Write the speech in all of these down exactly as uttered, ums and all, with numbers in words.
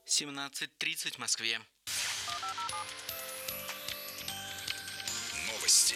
семнадцать тридцать в Москве. Новости.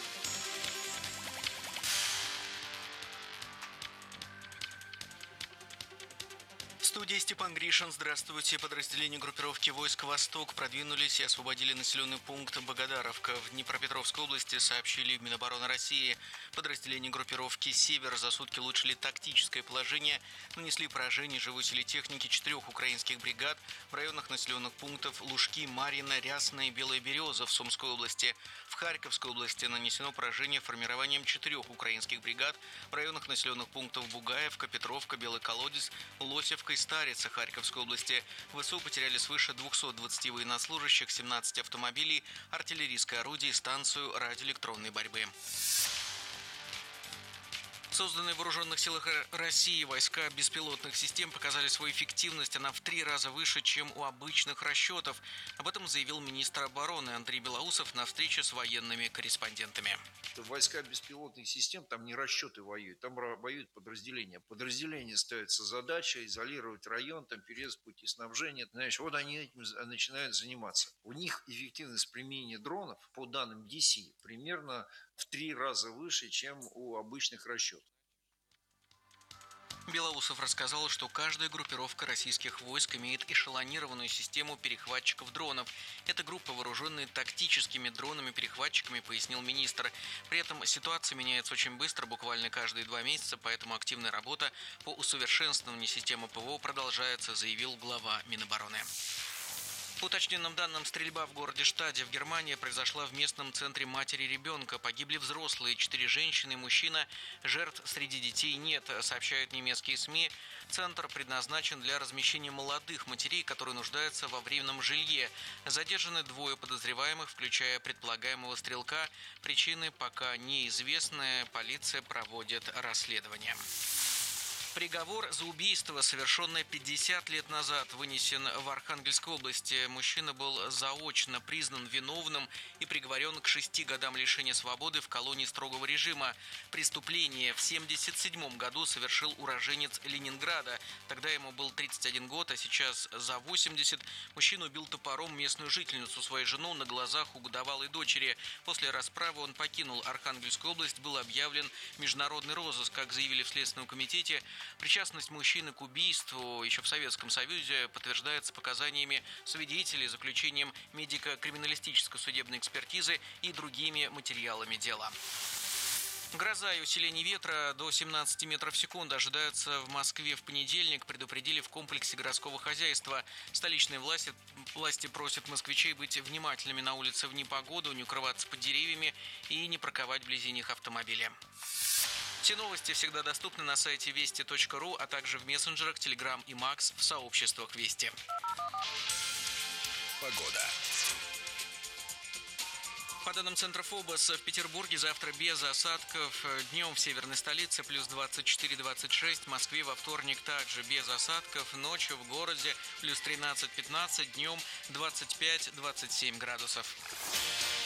В студии Степан Гришин. Здравствуйте. Подразделения группировки войск «Восток» продвинулись и освободили населенный пункт Богодаровка в Днепропетровской области, сообщили в Минобороны России. Подразделения группировки «Север» за сутки улучшили тактическое положение, нанесли поражение живой силе техники четырех украинских бригад в районах населенных пунктов Лужки, Марьино, Рясное и Белая Береза в Сумской области. В Харьковской области нанесено поражение формированием четырех украинских бригад в районах населенных пунктов Бугаевка, Петровка, Белый Колодец, Лосевка и Старица Харьковской области. ВСУ потеряли свыше двухсот двадцати военнослужащих, семнадцать автомобилей, артиллерийское орудие и станцию радиоэлектронной борьбы. Созданные в Вооруженных силах России войска беспилотных систем показали свою эффективность. Она в три раза выше, чем у обычных расчетов. Об этом заявил министр обороны Андрей Белоусов на встрече с военными корреспондентами. Войска беспилотных систем, там не расчеты воюют, там воюют подразделения. Подразделения ставится задача изолировать район, там перерезать пути снабжения. Знаешь, вот они этим начинают заниматься. У них эффективность применения дронов, по данным ди си, примерно в три раза выше, чем у обычных расчетов. Белоусов рассказал, что каждая группировка российских войск имеет эшелонированную систему перехватчиков дронов. Это группа, вооруженные тактическими дронами-перехватчиками, пояснил министр. При этом ситуация меняется очень быстро, буквально каждые два месяца, поэтому активная работа по усовершенствованию системы ПВО продолжается, заявил глава Минобороны. По уточненным данным, стрельба в городе Штаде в Германии произошла в местном центре матери ребенка. Погибли взрослые, четыре женщины и мужчина. Жертв среди детей нет, сообщают немецкие СМИ. Центр предназначен для размещения молодых матерей, которые нуждаются во временном жилье. Задержаны двое подозреваемых, включая предполагаемого стрелка. Причины пока неизвестны. Полиция проводит расследование. Приговор за убийство, совершенное пятьдесят лет назад, вынесен в Архангельской области. Мужчина был заочно признан виновным и приговорен к шести годам лишения свободы в колонии строгого режима. Преступление в семьдесят седьмом году совершил уроженец Ленинграда. Тогда ему был тридцать один год, а сейчас за восемьдесят. Мужчина убил топором местную жительницу, свою жену, на глазах у годовалой дочери. После расправы он покинул Архангельскую область, был объявлен международный розыск, как заявили в Следственном комитете. Причастность мужчины к убийству еще в Советском Союзе подтверждается показаниями свидетелей, заключением медико-криминалистической судебной экспертизы и другими материалами дела. Гроза и усиление ветра до семнадцати метров в секунду ожидаются в Москве в понедельник, предупредили в комплексе городского хозяйства. Столичные власти, власти просят москвичей быть внимательными на улице в непогоду, не укрываться под деревьями и не парковать вблизи них автомобили. Все новости всегда доступны на сайте вести точка ру, а также в мессенджерах Telegram и Макс в сообществах Вести. Погода. По данным Центра ФОБОС, в Петербурге завтра без осадков. Днем в северной столице плюс двадцать четыре - двадцать шесть. В Москве во вторник также без осадков. Ночью в городе плюс тринадцать - пятнадцать. Днем двадцать пять - двадцать семь градусов.